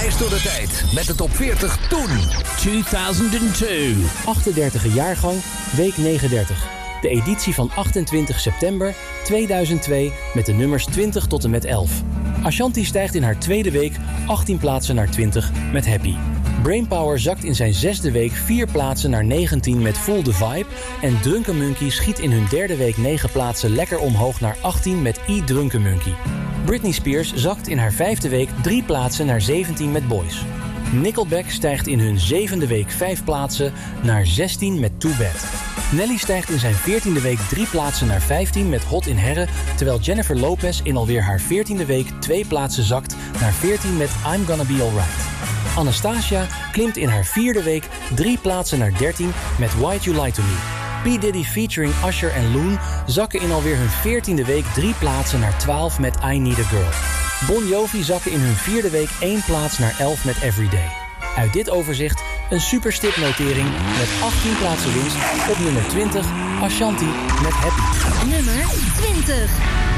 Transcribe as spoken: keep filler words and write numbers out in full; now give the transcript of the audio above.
Reis door de tijd met de top veertig toen. tweeduizend twee. achtendertige jaargang, week negenendertig. De editie van achtentwintig september tweeduizend twee met de nummers twintig tot en met elf. Ashanti stijgt in haar tweede week achttien plaatsen naar twintig met Happy. Brainpower zakt in zijn zesde week vier plaatsen naar negentien met Full the Vibe. En Drunken Monkey schiet in hun derde week negen plaatsen lekker omhoog naar achttien met I Drunken Monkey. Britney Spears zakt in haar vijfde week drie plaatsen naar zeventien met Boys. Nickelback stijgt in hun zevende week vijf plaatsen naar zestien met Too Bad. Nelly stijgt in zijn veertiende week drie plaatsen naar vijftien met Hot in Herre, terwijl Jennifer Lopez in alweer haar veertiende week twee plaatsen zakt naar veertien met I'm Gonna Be Alright. Anastasia klimt in haar vierde week drie plaatsen naar dertien met Why'd You Lie To Me. P. Diddy featuring Usher en Loon zakken in alweer hun veertiende week drie plaatsen naar twaalf met I Need A Girl. Bon Jovi zakken in hun vierde week één plaats naar elf met Everyday. Uit dit overzicht een superstipnotering met achttien plaatsen winst op nummer twintig, Ashanti met Happy. Nummer twintig.